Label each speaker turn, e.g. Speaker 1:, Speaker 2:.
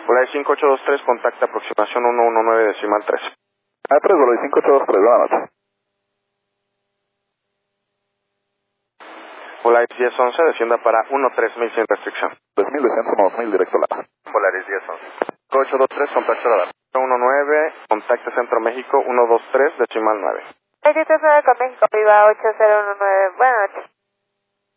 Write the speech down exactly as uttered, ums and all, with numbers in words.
Speaker 1: Volaris cinco ocho dos tres, contacta aproximación uno uno nueve decimal tres.
Speaker 2: A tres, Volaris cinco ocho dos tres, buenas noches.
Speaker 1: Volaris diez once, descienda para uno tres mil sin restricción.
Speaker 2: tres mil descenso, dos mil directo a la.
Speaker 1: Volaris diez once. cinco ocho dos tres, contacto radar. uno nueve, contacta Centro México uno dos tres decimal nueve.
Speaker 3: veintitrés nueve con México, viva ocho cero uno nueve, buenas noches.